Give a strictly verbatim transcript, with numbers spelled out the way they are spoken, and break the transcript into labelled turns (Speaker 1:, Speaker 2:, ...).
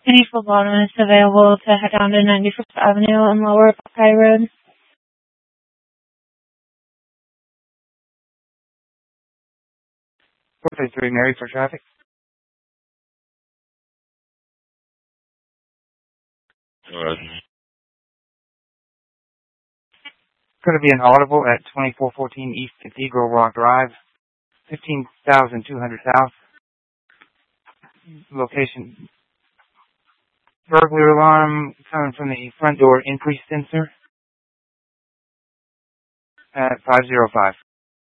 Speaker 1: Any phlebotomists available to head down to ninety-first Avenue and Lower Buckeye Road?
Speaker 2: four thirty-three Mary for traffic.
Speaker 3: Alright.
Speaker 2: Going to be an audible at twenty-four fourteen East Cathedral Rock Drive, fifteen thousand two hundred South. Location, burglar alarm coming from the front door increase sensor at five oh five.